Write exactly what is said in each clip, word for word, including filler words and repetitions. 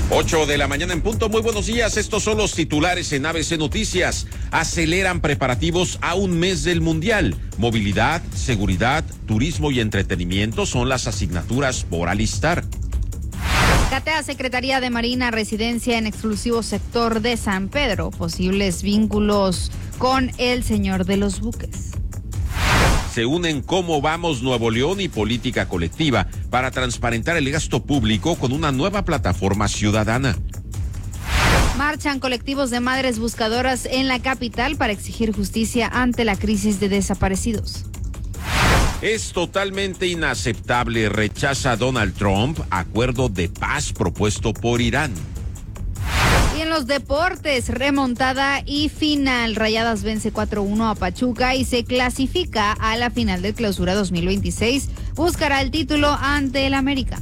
ocho de la mañana en punto. Muy buenos días. Estos son los titulares en A B C Noticias. Aceleran preparativos a un mes del Mundial. Movilidad, seguridad, turismo y entretenimiento son las asignaturas por alistar. Catea Secretaría de Marina, residencia en exclusivo sector de San Pedro. Posibles vínculos con el señor de los buques. Se unen Cómo Vamos Nuevo León y Política Colectiva para transparentar el gasto público con una nueva plataforma ciudadana. Marchan colectivos de madres buscadoras en la capital para exigir justicia ante la crisis de desaparecidos. Es totalmente inaceptable, rechaza Donald Trump acuerdo de paz propuesto por Irán. Y en los deportes, remontada y final. Rayadas vence cuatro uno a Pachuca y se clasifica a la final del Clausura dos mil veintiséis. Buscará el título ante el América.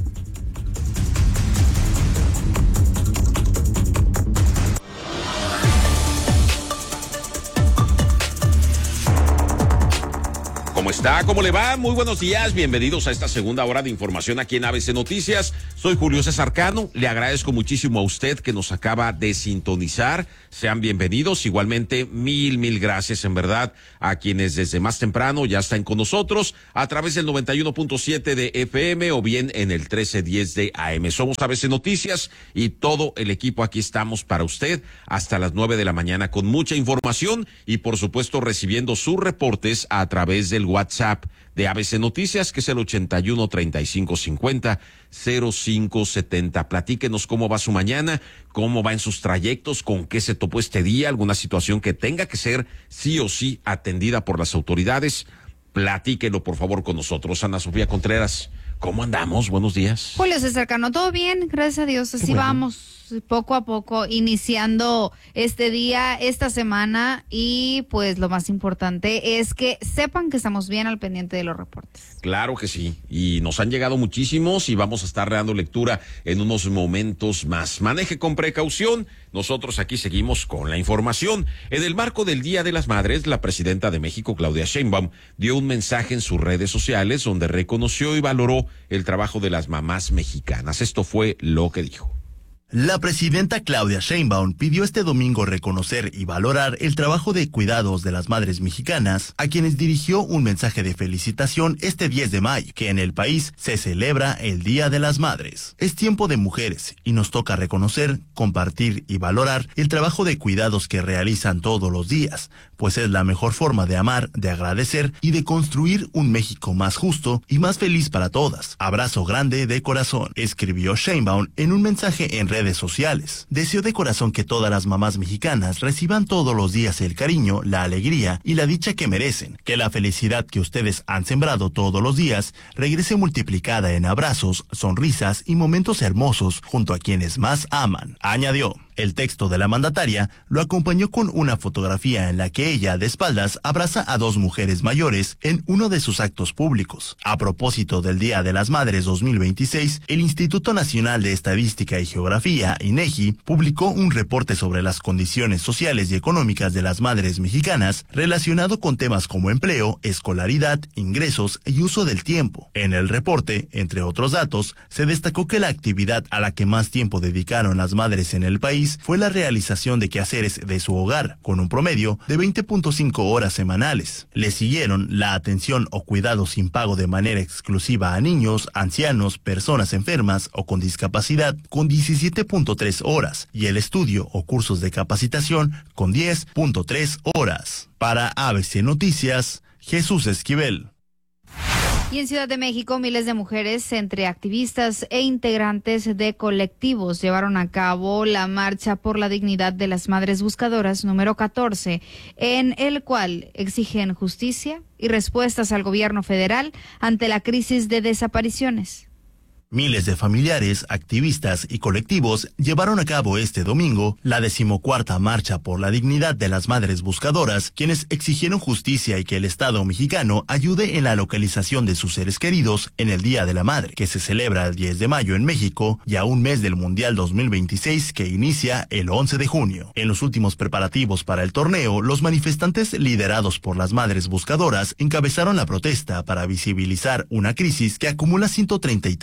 ¿Cómo está? ¿Cómo le va? Muy buenos días, bienvenidos a esta segunda hora de información aquí en A B C Noticias. Soy Julio César Cano, le agradezco muchísimo a usted que nos acaba de sintonizar. Sean bienvenidos, igualmente mil, mil gracias en verdad a quienes desde más temprano ya están con nosotros a través del noventa y uno punto siete de F M o bien en el trece diez de A M. Somos A B C Noticias y todo el equipo aquí estamos para usted hasta las nueve de la mañana con mucha información y por supuesto recibiendo sus reportes a través del WhatsApp de A B C Noticias, que es el ochenta y uno, treinta y cinco, cincuenta, cero cinco setenta. Platíquenos cómo va su mañana, cómo va en sus trayectos, con qué se topó este día, alguna situación que tenga que ser sí o sí atendida por las autoridades. Platíquelo, por favor, con nosotros. Ana Sofía Contreras, ¿cómo andamos? Buenos días. Julio César Cano, todo bien, gracias a Dios, así bueno. vamos. Poco a poco, iniciando este día, esta semana, y pues lo más importante es que sepan que estamos bien al pendiente de los reportes. Claro que sí, y nos han llegado muchísimos y vamos a estar dando lectura en unos momentos más. Maneje con precaución, nosotros aquí seguimos con la información. En el marco del Día de las Madres, la presidenta de México, Claudia Sheinbaum, dio un mensaje en sus redes sociales donde reconoció y valoró el trabajo de las mamás mexicanas. Esto fue lo que dijo. La presidenta Claudia Sheinbaum pidió este domingo reconocer y valorar el trabajo de cuidados de las madres mexicanas, a quienes dirigió un mensaje de felicitación este diez de mayo, que en el país se celebra el Día de las Madres. Es tiempo de mujeres y nos toca reconocer, compartir y valorar el trabajo de cuidados que realizan todos los días, pues es la mejor forma de amar, de agradecer y de construir un México más justo y más feliz para todas. Abrazo grande de corazón, escribió Sheinbaum en un mensaje en redes sociales. Deseo de corazón que todas las mamás mexicanas reciban todos los días el cariño, la alegría y la dicha que merecen. Que la felicidad que ustedes han sembrado todos los días regrese multiplicada en abrazos, sonrisas y momentos hermosos junto a quienes más aman, añadió. El texto de la mandataria lo acompañó con una fotografía en la que ella, de espaldas, abraza a dos mujeres mayores en uno de sus actos públicos. A propósito del Día de las Madres dos mil veintiséis, el Instituto Nacional de Estadística y Geografía, INEGI, publicó un reporte sobre las condiciones sociales y económicas de las madres mexicanas relacionado con temas como empleo, escolaridad, ingresos y uso del tiempo. En el reporte, entre otros datos, se destacó que la actividad a la que más tiempo dedicaron las madres en el país fue la realización de quehaceres de su hogar, con un promedio de veinte punto cinco horas semanales. Le siguieron la atención o cuidado sin pago de manera exclusiva a niños, ancianos, personas enfermas o con discapacidad, con diecisiete punto tres horas, y el estudio o cursos de capacitación con diez punto tres horas. Para A B C Noticias, Jesús Esquivel. Y en Ciudad de México, miles de mujeres, entre activistas e integrantes de colectivos, llevaron a cabo la Marcha por la Dignidad de las Madres Buscadoras número catorce, en el cual exigen justicia y respuestas al gobierno federal ante la crisis de desapariciones. Miles de familiares, activistas y colectivos llevaron a cabo este domingo la decimocuarta Marcha por la Dignidad de las Madres Buscadoras, quienes exigieron justicia y que el Estado mexicano ayude en la localización de sus seres queridos en el Día de la Madre, que se celebra el diez de mayo en México y a un mes del Mundial dos mil veintiséis que inicia el once de junio. En los últimos preparativos para el torneo, los manifestantes liderados por las Madres Buscadoras encabezaron la protesta para visibilizar una crisis que acumula ciento treinta y tres mil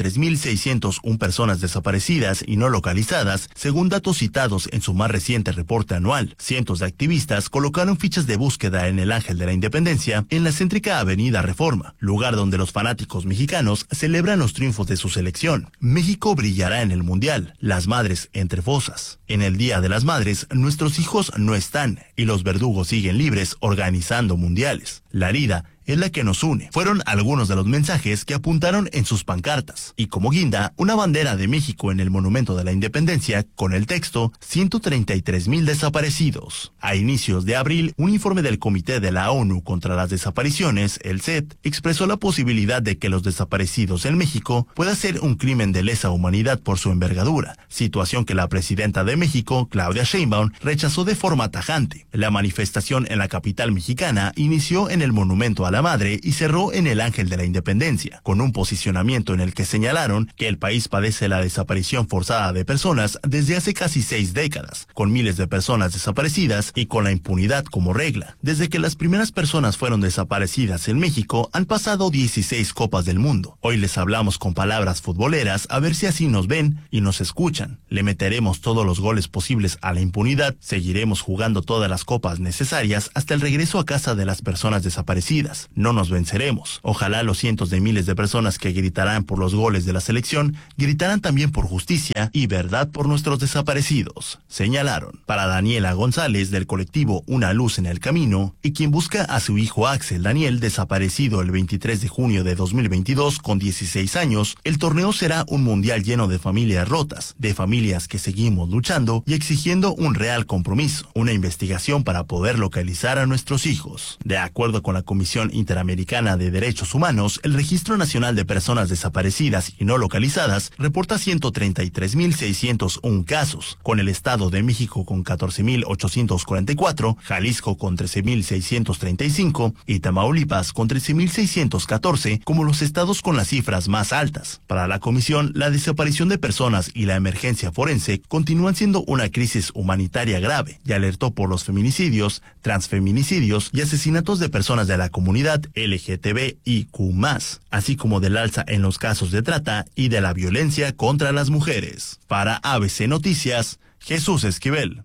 seiscientas una personas desaparecidas y no localizadas, según datos citados en su más reciente reporte anual. Cientos de activistas colocaron fichas de búsqueda en el Ángel de la Independencia en la céntrica Avenida Reforma, lugar donde los fanáticos mexicanos celebran los triunfos de su selección. México brillará en el Mundial, las madres entre fosas. En el Día de las Madres, nuestros hijos no están y los verdugos siguen libres organizando mundiales. La herida es la que nos une. Fueron algunos de los mensajes que apuntaron en sus pancartas. Y como guinda, una bandera de México en el Monumento de la Independencia con el texto ciento treinta y tres mil desaparecidos. A inicios de abril, un informe del Comité de la ONU contra las Desapariciones, el C E T, expresó la posibilidad de que los desaparecidos en México pueda ser un crimen de lesa humanidad por su envergadura, situación que la presidenta de México, Claudia Sheinbaum, rechazó de forma tajante. La manifestación en la capital mexicana inició en el Monumento a la Madre y cerró en el Ángel de la Independencia, con un posicionamiento en el que señalaron que el país padece la desaparición forzada de personas desde hace casi seis décadas, con miles de personas desaparecidas y con la impunidad como regla. Desde que las primeras personas fueron desaparecidas en México, han pasado dieciséis Copas del Mundo. Hoy les hablamos con palabras futboleras a ver si así nos ven y nos escuchan. Le meteremos todos los goles posibles a la impunidad, seguiremos jugando todas las copas necesarias hasta el regreso a casa de las personas desaparecidas. No nos venceremos. Ojalá los cientos de miles de personas que gritarán por los goles de la selección gritarán también por justicia y verdad por nuestros desaparecidos, señalaron. Para Daniela González, del colectivo Una Luz en el Camino, y quien busca a su hijo Axel Daniel, desaparecido el veintitrés de junio de dos mil veintidós con dieciséis años, el torneo será un mundial lleno de familias rotas, de familias que seguimos luchando y exigiendo un real compromiso, una investigación para poder localizar a nuestros hijos. De acuerdo con la Comisión Interamericana de Derechos Humanos, el Registro Nacional de Personas Desaparecidas y No Localizadas reporta ciento treinta y tres mil seiscientos uno casos, con el Estado de México con catorce mil ochocientos cuarenta y cuatro, Jalisco con trece mil seiscientos treinta y cinco y Tamaulipas con trece mil seiscientos catorce como los estados con las cifras más altas. Para la comisión, la desaparición de personas y la emergencia forense continúan siendo una crisis humanitaria grave y alertó por los feminicidios, transfeminicidios y asesinatos de personas de la comunidad L G T B I Q más, así como del alza en los casos de trata y de la violencia contra las mujeres. Para A B C Noticias, Jesús Esquivel.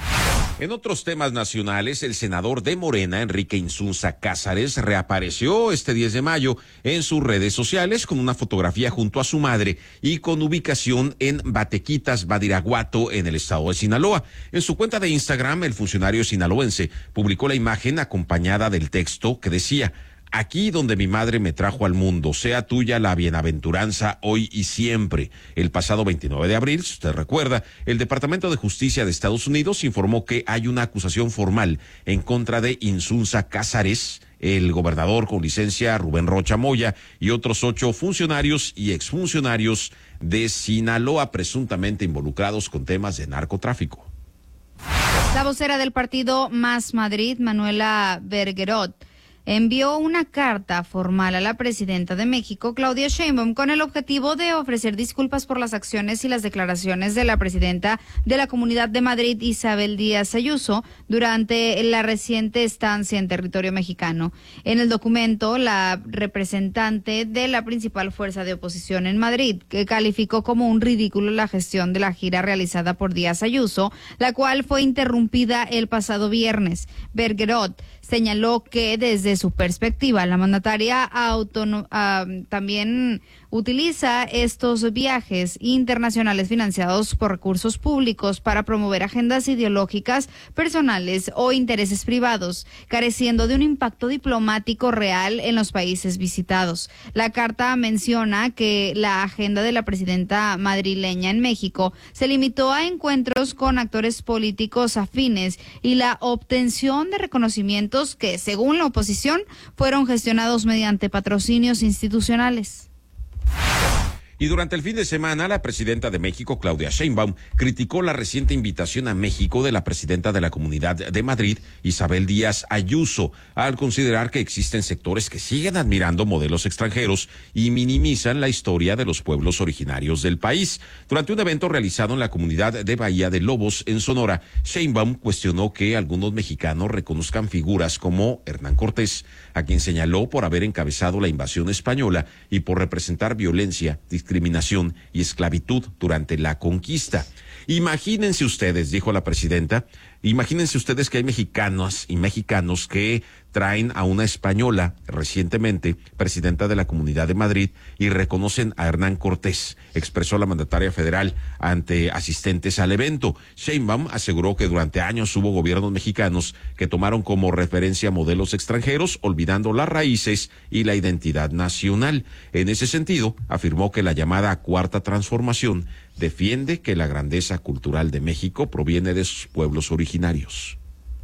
En otros temas nacionales, el senador de Morena, Enrique Insunza Cázares, reapareció este diez de mayo en sus redes sociales con una fotografía junto a su madre y con ubicación en Batequitas, Badiraguato, en el estado de Sinaloa. En su cuenta de Instagram, el funcionario sinaloense publicó la imagen acompañada del texto que decía: aquí donde mi madre me trajo al mundo, sea tuya la bienaventuranza hoy y siempre. El pasado veintinueve de abril, si usted recuerda, el Departamento de Justicia de Estados Unidos informó que hay una acusación formal en contra de Insunza Cázares, el gobernador con licencia Rubén Rocha Moya y otros ocho funcionarios y exfuncionarios de Sinaloa presuntamente involucrados con temas de narcotráfico. La vocera del partido Más Madrid, Manuela Bergerot, envió una carta formal a la presidenta de México, Claudia Sheinbaum, con el objetivo de ofrecer disculpas por las acciones y las declaraciones de la presidenta de la Comunidad de Madrid, Isabel Díaz Ayuso, durante la reciente estancia en territorio mexicano. En el documento, la representante de la principal fuerza de oposición en Madrid, que calificó como un ridículo la gestión de la gira realizada por Díaz Ayuso, la cual fue interrumpida el pasado viernes. Bergerot señaló que desde su perspectiva la mandataria autono- uh, también utiliza estos viajes internacionales financiados por recursos públicos para promover agendas ideológicas personales o intereses privados, careciendo de un impacto diplomático real en los países visitados. La carta menciona que la agenda de la presidenta madrileña en México se limitó a encuentros con actores políticos afines y la obtención de reconocimientos que, según la oposición, fueron gestionados mediante patrocinios institucionales. Y durante el fin de semana, la presidenta de México, Claudia Sheinbaum, criticó la reciente invitación a México de la presidenta de la Comunidad de Madrid, Isabel Díaz Ayuso, al considerar que existen sectores que siguen admirando modelos extranjeros y minimizan la historia de los pueblos originarios del país. Durante un evento realizado en la comunidad de Bahía de Lobos, en Sonora, Sheinbaum cuestionó que algunos mexicanos reconozcan figuras como Hernán Cortés, a quien señaló por haber encabezado la invasión española y por representar violencia, discriminación discriminación y esclavitud durante la conquista. Imagínense ustedes, dijo la presidenta, imagínense ustedes que hay mexicanos y mexicanos que traen a una española recientemente, presidenta de la Comunidad de Madrid, y reconocen a Hernán Cortés, expresó la mandataria federal ante asistentes al evento. Sheinbaum aseguró que durante años hubo gobiernos mexicanos que tomaron como referencia modelos extranjeros, olvidando las raíces y la identidad nacional. En ese sentido, afirmó que la llamada Cuarta Transformación defiende que la grandeza cultural de México proviene de sus pueblos originarios.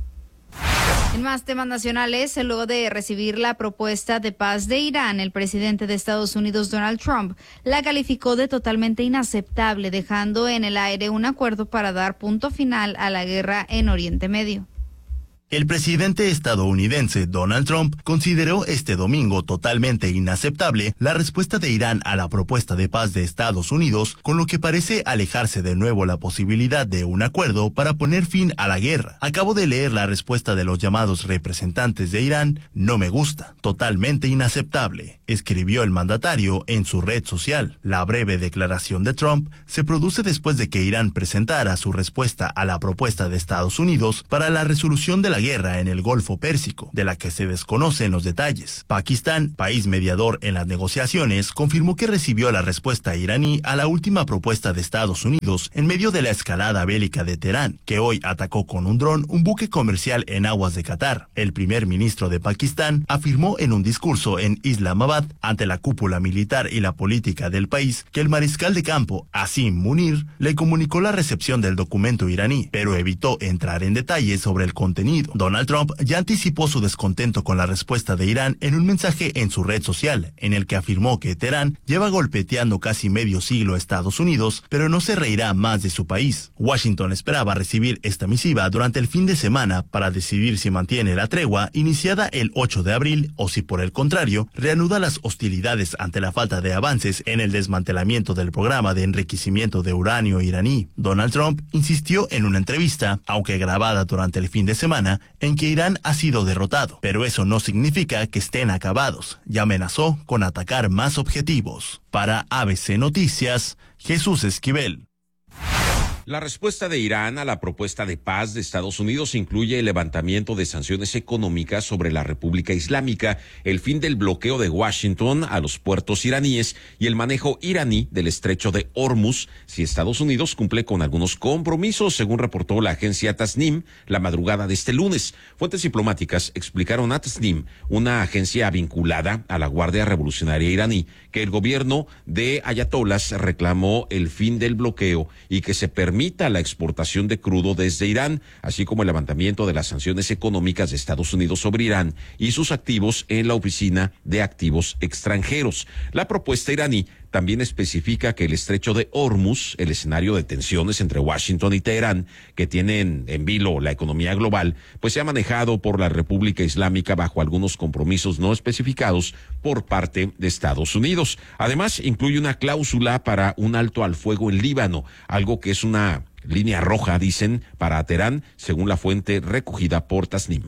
En más temas nacionales, luego de recibir la propuesta de paz de Irán, el presidente de Estados Unidos, Donald Trump, la calificó de totalmente inaceptable, dejando en el aire un acuerdo para dar punto final a la guerra en Oriente Medio. El presidente estadounidense Donald Trump consideró este domingo totalmente inaceptable la respuesta de Irán a la propuesta de paz de Estados Unidos, con lo que parece alejarse de nuevo la posibilidad de un acuerdo para poner fin a la guerra. Acabo de leer la respuesta de los llamados representantes de Irán. No me gusta, totalmente inaceptable, escribió el mandatario en su red social. La breve declaración de Trump se produce después de que Irán presentara su respuesta a la propuesta de Estados Unidos para la resolución de la guerra en el Golfo Pérsico, de la que se desconocen los detalles. Pakistán, país mediador en las negociaciones, confirmó que recibió la respuesta iraní a la última propuesta de Estados Unidos en medio de la escalada bélica de Teherán, que hoy atacó con un dron un buque comercial en aguas de Qatar. El primer ministro de Pakistán afirmó en un discurso en Islamabad ante la cúpula militar y la política del país que el mariscal de campo, Asim Munir, le comunicó la recepción del documento iraní, pero evitó entrar en detalles sobre el contenido. Donald Trump ya anticipó su descontento con la respuesta de Irán en un mensaje en su red social, en el que afirmó que Teherán lleva golpeteando casi medio siglo a Estados Unidos, pero no se reirá más de su país. Washington esperaba recibir esta misiva durante el fin de semana para decidir si mantiene la tregua iniciada el ocho de abril o si por el contrario reanuda las hostilidades ante la falta de avances en el desmantelamiento del programa de enriquecimiento de uranio iraní. Donald Trump insistió en una entrevista, aunque grabada durante el fin de semana, en que Irán ha sido derrotado, pero eso no significa que estén acabados, y amenazó con atacar más objetivos. Para A B C Noticias, Jesús Esquivel. La respuesta de Irán a la propuesta de paz de Estados Unidos incluye el levantamiento de sanciones económicas sobre la República Islámica, el fin del bloqueo de Washington a los puertos iraníes y el manejo iraní del estrecho de Hormuz, si Estados Unidos cumple con algunos compromisos, según reportó la agencia Tasnim la madrugada de este lunes. Fuentes diplomáticas explicaron a Tasnim, una agencia vinculada a la Guardia Revolucionaria iraní, que el gobierno de ayatolás reclamó el fin del bloqueo y que se permite Permita la exportación de crudo desde Irán, así como el levantamiento de las sanciones económicas de Estados Unidos sobre Irán y sus activos en la Oficina de Activos Extranjeros. La propuesta iraní también especifica que el estrecho de Hormuz, el escenario de tensiones entre Washington y Teherán, que tienen en vilo la economía global, pues se ha manejado por la República Islámica bajo algunos compromisos no especificados por parte de Estados Unidos. Además, incluye una cláusula para un alto al fuego en Líbano, algo que es una línea roja, dicen, para Teherán, según la fuente recogida por Tasnim.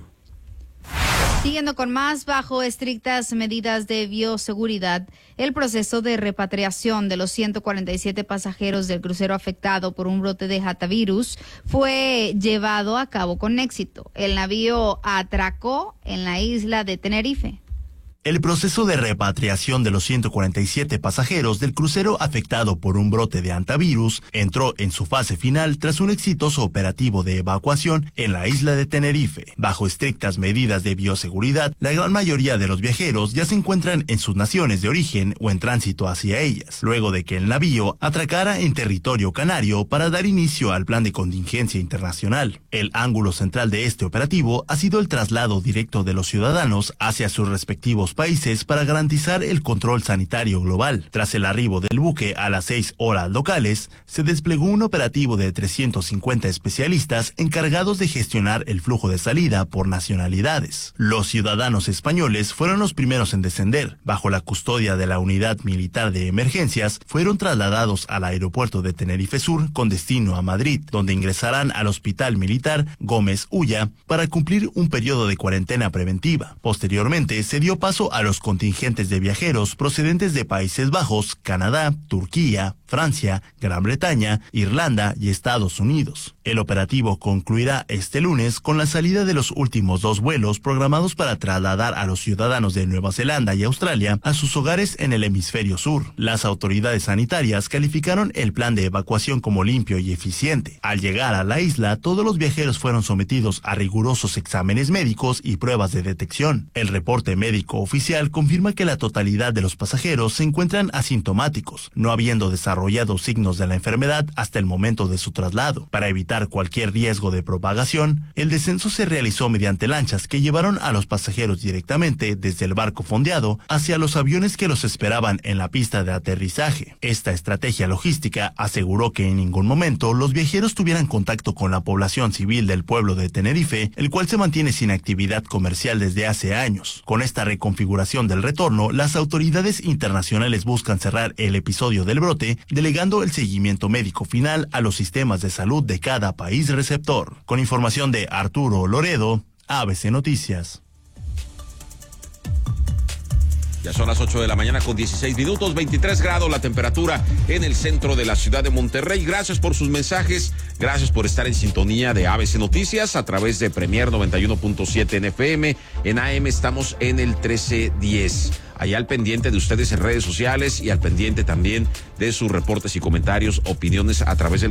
Siguiendo con más, bajo estrictas medidas de bioseguridad, el proceso de repatriación de los ciento cuarenta y siete pasajeros del crucero afectado por un brote de hantavirus fue llevado a cabo con éxito. El navío atracó en la isla de Tenerife. El proceso de repatriación de los ciento cuarenta y siete pasajeros del crucero afectado por un brote de hantavirus entró en su fase final tras un exitoso operativo de evacuación en la isla de Tenerife. Bajo estrictas medidas de bioseguridad, la gran mayoría de los viajeros ya se encuentran en sus naciones de origen o en tránsito hacia ellas, luego de que el navío atracara en territorio canario para dar inicio al plan de contingencia internacional. El ángulo central de este operativo ha sido el traslado directo de los ciudadanos hacia sus respectivos países para garantizar el control sanitario global. Tras el arribo del buque a las seis horas locales, se desplegó un operativo de trescientos cincuenta especialistas encargados de gestionar el flujo de salida por nacionalidades. Los ciudadanos españoles fueron los primeros en descender. Bajo la custodia de la Unidad Militar de Emergencias, fueron trasladados al aeropuerto de Tenerife Sur con destino a Madrid, donde ingresarán al Hospital Militar Gómez Ulla para cumplir un periodo de cuarentena preventiva. Posteriormente, se dio paso paso a los contingentes de viajeros procedentes de Países Bajos, Canadá, Turquía, Francia, Gran Bretaña, Irlanda y Estados Unidos. El operativo concluirá este lunes con la salida de los últimos dos vuelos programados para trasladar a los ciudadanos de Nueva Zelanda y Australia a sus hogares en el hemisferio sur. Las autoridades sanitarias calificaron el plan de evacuación como limpio y eficiente. Al llegar a la isla, todos los viajeros fueron sometidos a rigurosos exámenes médicos y pruebas de detección. El reporte médico oficial confirma que la totalidad de los pasajeros se encuentran asintomáticos, no habiendo desarrollado signos de la enfermedad hasta el momento de su traslado. Para evitar cualquier riesgo de propagación, el descenso se realizó mediante lanchas que llevaron a los pasajeros directamente desde el barco fondeado hacia los aviones que los esperaban en la pista de aterrizaje. Esta estrategia logística aseguró que en ningún momento los viajeros tuvieran contacto con la población civil del pueblo de Tenerife, el cual se mantiene sin actividad comercial desde hace años. Con esta reconfiguración del retorno, las autoridades internacionales buscan cerrar el episodio del brote, delegando el seguimiento médico final a los sistemas de salud de cada país receptor. Con información de Arturo Loredo, A B C Noticias. Ya son las ocho de la mañana con dieciséis minutos, veintitrés grados la temperatura en el centro de la ciudad de Monterrey. Gracias por sus mensajes, gracias por estar en sintonía de A B C Noticias a través de Premier noventa y uno punto siete en F M. En A M estamos en el trece diez. Allá al pendiente de ustedes en redes sociales y al pendiente también de sus reportes y comentarios, opiniones a través del